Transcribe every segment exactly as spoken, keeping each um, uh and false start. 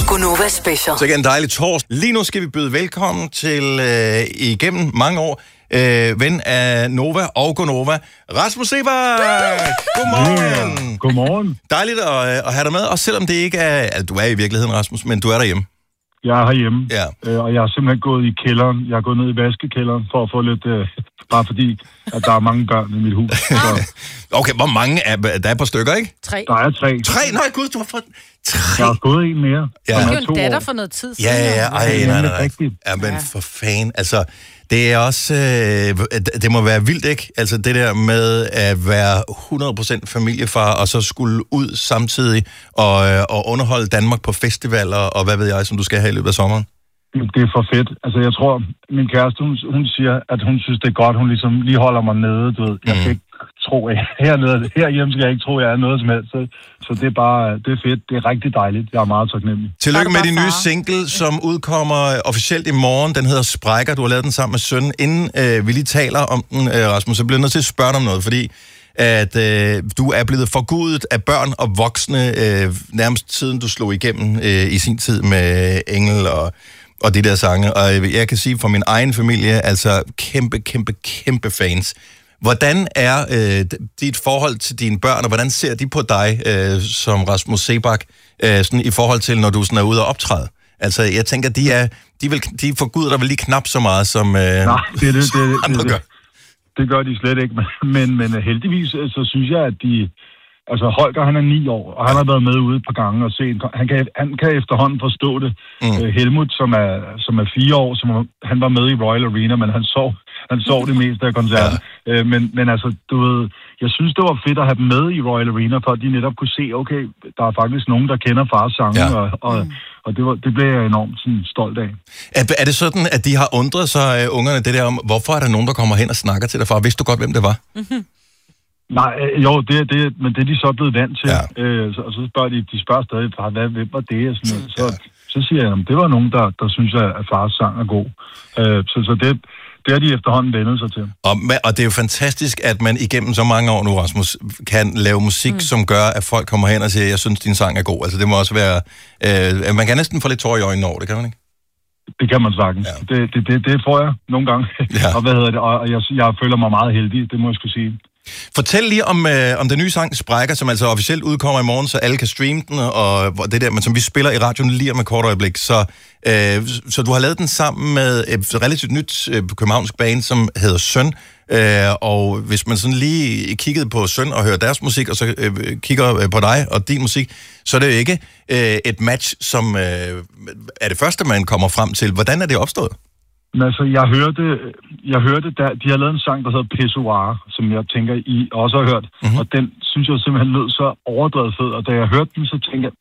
Gunova Special. Så igen en dejlig torsdag. Lige nu skal vi byde velkommen til øh, igennem mange år øh, ven af Nova og Gunova, Rasmus Seebach. Godmorgen. Yeah. Godmorgen. Dejligt at, at have dig med, også selvom det ikke er... Altså, du er i virkeligheden, Rasmus, men du er derhjemme. Jeg er herhjemme, ja. øh, og jeg har simpelthen gået i kælderen. Jeg har gået ned i vaskekælderen for at få lidt... Øh, bare fordi, at der er mange børn i mit hus. Så. Okay, hvor mange er der? Er et par stykker, ikke? Tre. Der er tre. Tre? Nej, gud, du har fået tre. Jeg har fået en mere. Ja. Du er jo en datter år. For noget tid siden. Ja, ja, ja. Ej, nej, nej, nej. Ja, men ja. for fan. Altså, det er også... Øh, det må være vildt, ikke? Altså, det der med at være hundrede procent familiefar, og så skulle ud samtidig og, øh, og underholde Danmark på festivaler, og hvad ved jeg, som du skal have i løbet af sommeren. Det er for fedt. Altså, jeg tror, min kæreste, hun, hun siger, at hun synes, det er godt. Hun ligesom lige holder mig nede, du ved. Jeg kan ikke tro, at hernede, herhjemme skal jeg ikke tro, at jeg er noget som helst. Så, så det er bare, det er fedt. Det er rigtig dejligt. Jeg er meget taknemmelig. Tillykke med din nye single, som udkommer officielt i morgen. Den hedder Sprækker. Du har lavet den sammen med sønnen. Inden øh, vi lige taler om den, øh, Rasmus, så bliver jeg nødt til at spørge dig om noget, fordi at øh, du er blevet forgudet af børn og voksne, øh, nærmest siden du slog igennem øh, i sin tid med Engel og og de der sange, og jeg kan sige for min egen familie, altså kæmpe, kæmpe, kæmpe fans. Hvordan er øh, dit forhold til dine børn, og hvordan ser de på dig øh, som Rasmus Seebach, øh, sådan i forhold til, når du sådan er ude og optræde? Altså, jeg tænker, de er, de vil, de forguder dig vel lige knap så meget, som, øh, Nej, det, det, det, som andre det, gør. Det, det gør de slet ikke, men, men heldigvis så synes jeg, at de... Altså, Holger, han er ni år, og han har været med ude et par gange og set. Han kan, han kan efterhånden forstå det. Mm. Helmut, som er, som er fire år, som han var med i Royal Arena, men han sov, han sov det meste af koncerten. Ja. Men, men altså, du ved, jeg synes, det var fedt at have dem med i Royal Arena, for at de netop kunne se, okay, der er faktisk nogen, der kender fars sange, ja. og, og, mm. og det, var, det blev jeg enormt sådan, stolt af. Er, er det sådan, at de har undret sig, uh, ungerne, det der om, hvorfor er der nogen, der kommer hen og snakker til dig, far? Vidste du godt, hvem det var? Mm-hmm. Nej, jo, det, det, men det er de så blevet vant til. Ja. Øh, så, og så spørger de, de spørger stadig, far, hvad, hvem var det? Og sådan noget. Så, ja. så siger jeg, det var nogen, der, der synes, at fars sang er god. Øh, så så det, det har de efterhånden vendet sig til. Og, og det er jo fantastisk, at man igennem så mange år nu, Rasmus, kan lave musik, mm. som gør, at folk kommer hen og siger, jeg synes, din sang er god. Altså det må også være... Øh, man kan næsten få lidt tår i øjnene over det, kan man ikke? Det kan man sagtens. Ja. Det, det, det, det får jeg nogle gange. Ja. og hvad hedder det? Og jeg, jeg føler mig meget heldig, det må jeg skulle sige. Fortæl lige om, øh, om den nye sang Sprækker, som altså officielt udkommer i morgen, så alle kan streame den, og det der, men som vi spiller i radioen lige om et kort øjeblik. Så, øh, så du har lavet den sammen med et relativt nyt øh, københavnsk band, som hedder Søn. Øh, og hvis man sådan lige kiggede på Søn og hører deres musik, og så øh, kigger på dig og din musik, så er det jo ikke øh, et match, som øh, er det første, man kommer frem til. Hvordan er det opstået? Men altså, jeg hørte, jeg hørte der, de har lavet en sang, der hedder Pissoir, som jeg tænker, I også har hørt. Mm-hmm. Og den synes jeg simpelthen lød så overdrevet fed. Og da jeg hørte den, så tænkte jeg,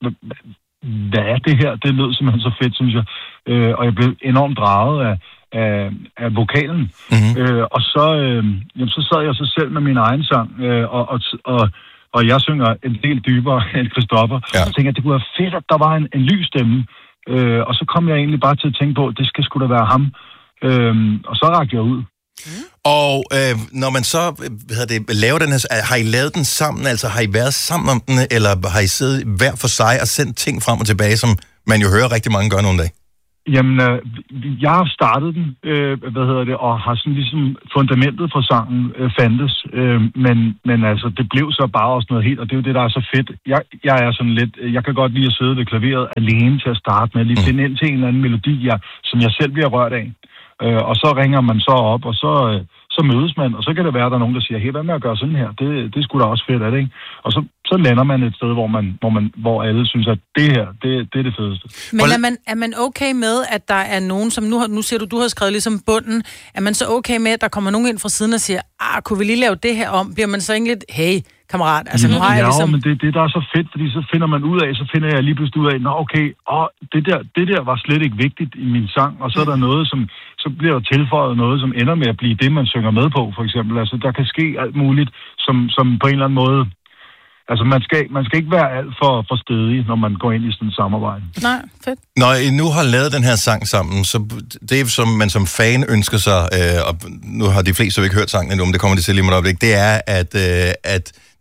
hvad er det her? Det lød simpelthen så fedt, synes jeg. Øh, og jeg blev enormt draget af, af, af vokalen. Mm-hmm. Øh, og så, øh, jamen, så sad jeg så selv med min egen sang, øh, og, og, og, og jeg synger en del dybere end Christoffer. Ja. Og så tænkte jeg, det kunne være fedt, at der var en, en lys stemme. Øh, og så kom jeg egentlig bare til at tænke på, at det skal sgu da være ham. Øhm, og så rakte jeg ud. Mm. Og øh, når man så hvad det, laver den her, har I lavet den sammen, altså har I været sammen om den, eller har I siddet hver for sig og sendt ting frem og tilbage, som man jo hører rigtig mange gøre nogle dage? Jamen, øh, jeg har startet den, øh, hvad hedder det, og har sådan ligesom fundamentet for sangen øh, fandtes, øh, men, men altså, det blev så bare også noget helt, og det er jo det, der er så fedt. Jeg, jeg er sådan lidt, jeg kan godt lide at sidde ved klaveret alene til at starte med, lige finde ind til en eller anden melodi, jeg, som jeg selv bliver rørt af. Øh, og så ringer man så op, og så, øh, så mødes man, og så kan det være, at der er nogen, der siger, hey, hvad med at gøre sådan her? Det, det er sgu da også fedt, er det ikke? Og så, så lander man et sted, hvor, man, hvor, man, hvor alle synes, at det her, det, det er det fedeste. Men er man, er man okay med, at der er nogen, som nu, har, nu siger du, du har skrevet ligesom bunden, er man så okay med, at der kommer nogen ind fra siden og siger, ah, kunne vi lige lave det her om? Bliver man så egentlig lidt, hey, kammerat, altså nu har jeg ja, ligesom... Ja, men det, det der er så fedt, fordi så finder man ud af, så finder jeg lige pludselig ud af, nå okay, åh, det, der, det der var slet ikke vigtigt i min sang, og så er der noget, som, så bliver der tilføjet noget, som ender med at blive det, man synger med på, for eksempel. Altså, der kan ske alt muligt, som, som på en eller anden måde... Altså, man skal, man skal ikke være alt for, for stedig, når man går ind i sådan et samarbejde. Nej, fedt. Når I nu har lavet den her sang sammen, så det, som man som fan ønsker sig, øh, og nu har de fleste jo ikke hørt sangen endnu, men det kommer de til lige med et øjeblik, det er, at, øh, at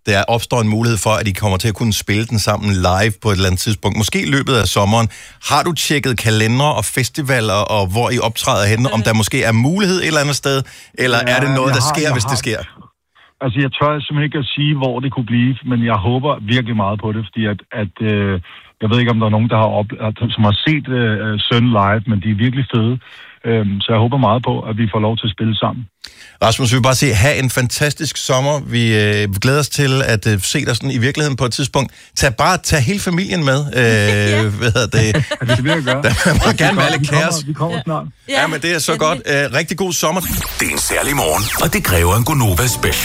der opstår en mulighed for, at I kommer til at kunne spille den sammen live på et eller andet tidspunkt. Måske i løbet af sommeren. Har du tjekket kalendere og festivaler, og hvor I optræder henne, om der måske er mulighed et eller andet sted, eller ja, er det noget, der har, sker, hvis har. det sker? Altså, jeg tør simpelthen ikke at sige, hvor det kunne blive, men jeg håber virkelig meget på det, fordi at, at øh, jeg ved ikke, om der er nogen, der har, op, som har set øh, Søn live, men de er virkelig fede. Øh, så jeg håber meget på, at vi får lov til at spille sammen. Rasmus, vi vil bare sige, have en fantastisk sommer. Vi øh, glæder os til at øh, se dig sådan i virkeligheden på et tidspunkt. Tag bare tag hele familien med. Øh, ja. Hvad hedder det? Det vil jeg gøre. Der må gerne være lidt kaos. Vi kommer snart. Ja, men det er så godt. Øh, rigtig god sommer. Det er en særlig morgen, og det kræver en Gonova special.